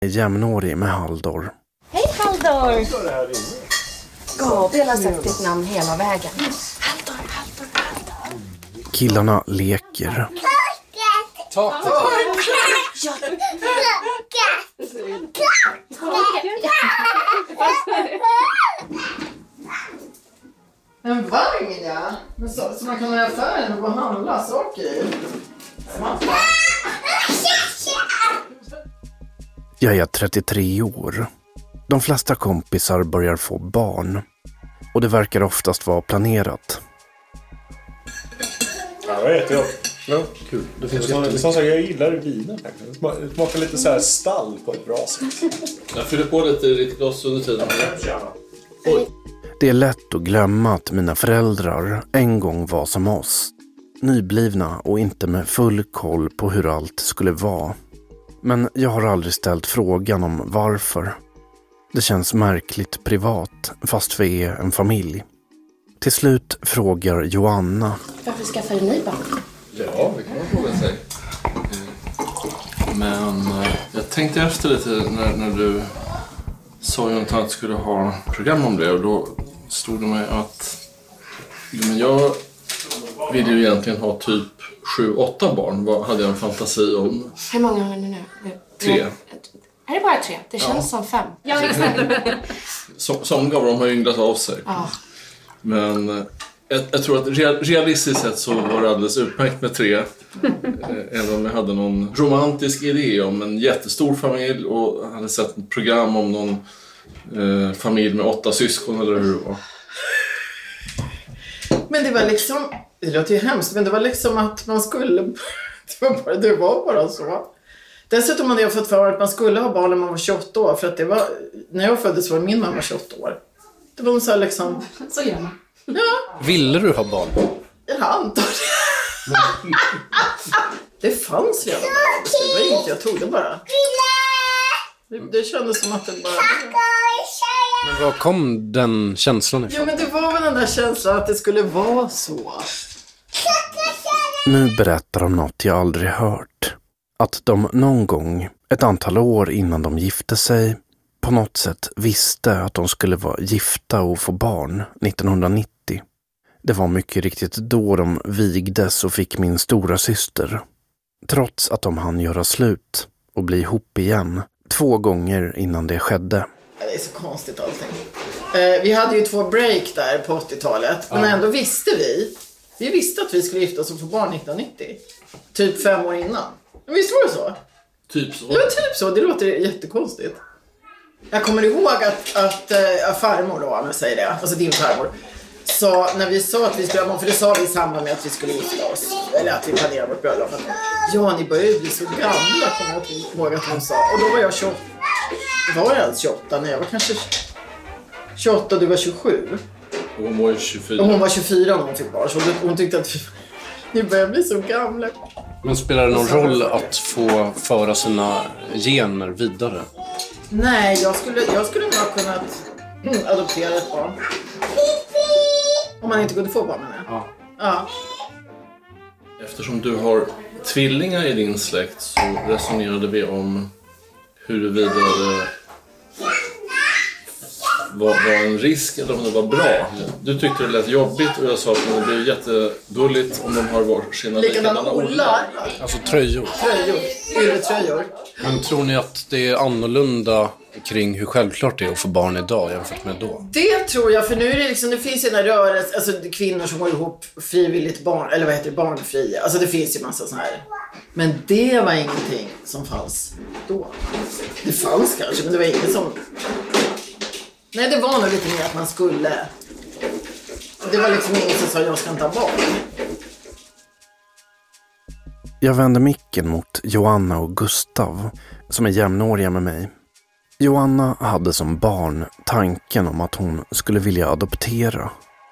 är jämnårig med Haldor. Hej Haldor! Gabriel har sagt ditt namn hela vägen. Haldor. Killarna leker. En vagn, ja. Så man kan ha i affären och gå och handla saker i. Jag är 33 år. De flesta kompisar börjar få barn. Och det verkar oftast vara planerat. Ja, det vet jag. Ja, kul. Det finns som sagt, jag gillar vinen. Det smakar lite så här stall på ett bra sätt. Jag fyller på lite i ditt glas under tiden. Oj. Det är lätt att glömma att mina föräldrar en gång var som oss. Nyblivna och inte med full koll på hur allt skulle vara. Men jag har aldrig ställt frågan om varför. Det känns märkligt privat, fast vi är en familj. Till slut frågar Joanna. Varför skaffade ni barn? Ja, det kan man fråga sig. Men jag tänkte efter lite när du sa ju att du skulle ha program om det. Och då stod det mig att men jag ville ju egentligen ha typ 7-8 barn. Vad hade jag en fantasi om? Hur många har ni nu? 3. Är det bara 3? Det känns som 5. Somliga av dem har ynglat av sig. Ja. Men jag tror att realistiskt sett så var det alldeles utmärkt med 3. Även om jag hade någon romantisk idé om en jättestor familj och hade sett ett program om någon familj med 8 syskon eller hur det var. Men det var liksom, det låter ju hemskt, men det var liksom att man skulle, det var bara så. Dessutom hade jag fått för att man skulle ha barn när man var 28 år, för att det var, när jag föddes var min mamma 28 år. Det var så här liksom... Så gör man. Ja. Ville du ha barn? Jag antar det. Det fanns redan. Det var inget jag tog det bara. Det kändes som att det bara... Men var kom den känslan ifrån? Ja, men det var väl den där känslan att det skulle vara så. Nu berättar de något jag aldrig hört. Att de någon gång, ett antal år innan de gifte sig, på något sätt visste att de skulle vara gifta och få barn 1990. Det var mycket riktigt då de vigdes och fick min stora syster. Trots att de hann göra slut och bli ihop igen 2 gånger innan det skedde. Det är så konstigt allting. Vi hade ju 2 break där på 80-talet. Men ändå visste vi. Vi visste att vi skulle gifta oss och få barn 1990. Typ 5 år innan. Men visst var det så? Typ så. Ja, typ så. Det låter jättekonstigt. Jag kommer ihåg att farmor då, om jag säger det. Alltså din farmor. Så när vi sa att vi skulle ha barn, för det sa vi i samband med att vi skulle gifta oss. Eller att vi planerade vårt bröllop. Ja, ni börjar ju bli så gamla, kommer jag ihåg att hon sa. Och då var jag 28. Var jag alltså 28? Nej, jag var kanske 28 och du var 27. Och hon var ju 24. Och hon var 24 när hon fick barn. Så hon tyckte att ni börjar bli så gamla. Men spelar det någon roll att få föra sina gener vidare? Nej, jag skulle nog ha kunnat adoptera ett barn. Om man inte kunde få barn, menar jag. Ja. Eftersom du har tvillingar i din släkt så resonerade vi om huruvida det var en risk eller om det var bra. Du tyckte det lät jobbigt och jag sa att det blir jättegulligt om de har varsina likadana ollar. Alltså tröjor. Ylletröjor. Men tror ni att det är annorlunda kring hur självklart det är att få barn idag jämfört med då? Det tror jag, för nu är det liksom, det finns ju en rörelse, alltså kvinnor som går ihop frivilligt barn, eller vad heter det, barnfria. Alltså det finns ju massa såna här. Men det var ingenting som fanns då. Det fanns kanske, men det var inget som... Nej, det var nog lite mer att man skulle. Det var liksom ingen som sa jag ska inte ha barn. Jag vände micken mot Joanna och Gustav, som är jämnåriga med mig. Joanna hade som barn tanken om att hon skulle vilja adoptera.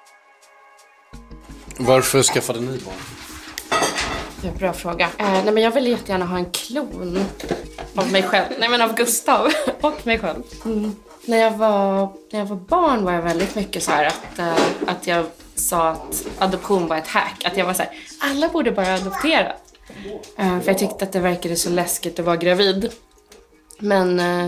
Varför skaffade ni barn? Det är en bra fråga. Nej, men jag ville jättegärna ha en klon av mig själv. Nej, men av Gustav och mig själv. När jag var barn var jag väldigt mycket så här att jag sa att adoption var ett hack. Att jag var så här, alla borde bara adoptera. För jag tyckte att det verkade så läskigt att vara gravid. Men